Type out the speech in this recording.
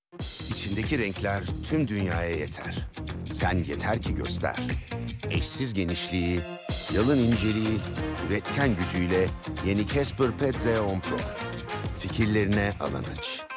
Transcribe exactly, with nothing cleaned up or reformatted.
İçindeki renkler tüm dünyaya yeter. Sen yeter ki göster. Eşsiz genişliği, yalın inceliği, üretken gücüyle yeni Casper Pet Z on Pro. Fikirlerine alan aç.